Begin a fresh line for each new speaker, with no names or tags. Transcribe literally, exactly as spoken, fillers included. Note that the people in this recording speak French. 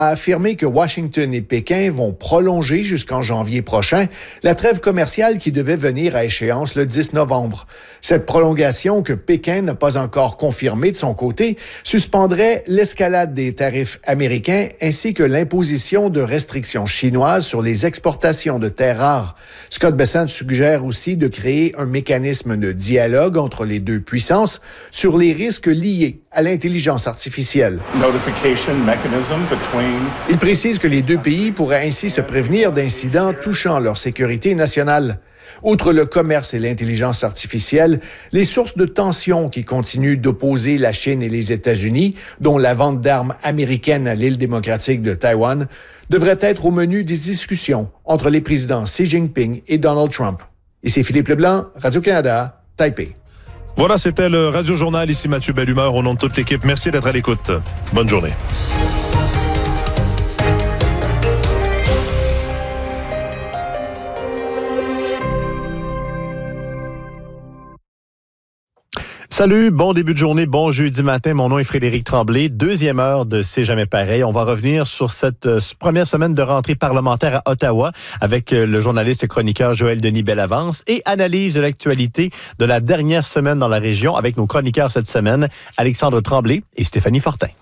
a affirmé que Washington et Pékin vont prolonger jusqu'en janvier prochain la trêve commerciale qui devait venir à échéance le dix novembre. Cette prolongation, que Pékin n'a pas encore confirmée de son côté, suspendrait l'escalade des tarifs américains ainsi que l'imposition de restrictions chinoises sur les exportations de terres rares. Scott Bessent suggère aussi de créer un mécanisme de dialogue entre les deux puissances sur les risques liés à l'intelligence artificielle. Il précise que les deux pays pourraient ainsi se prévenir d'incidents touchant leur sécurité nationale. Outre le commerce et l'intelligence artificielle, les sources de tensions qui continuent d'opposer la Chine et les États-Unis, dont la vente d'armes américaines à l'île démocratique de Taïwan, devraient être au menu des discussions entre les présidents Xi Jinping et Donald Trump. Ici Philippe Leblanc, Radio-Canada, Taipei.
Voilà, c'était le Radio Journal. Ici Mathieu Bellumeur, au nom de toute l'équipe. Merci d'être à l'écoute. Bonne journée. Salut, bon début de journée, bon jeudi matin. Mon nom est Frédéric Tremblay. Deuxième heure de C'est jamais pareil. On va revenir sur cette euh, première semaine de rentrée parlementaire à Ottawa avec euh, le journaliste et chroniqueur Joël Denis Bellavance et analyse de l'actualité de la dernière semaine dans la région avec nos chroniqueurs cette semaine, Alexandre Tremblay et Stéphanie Fortin.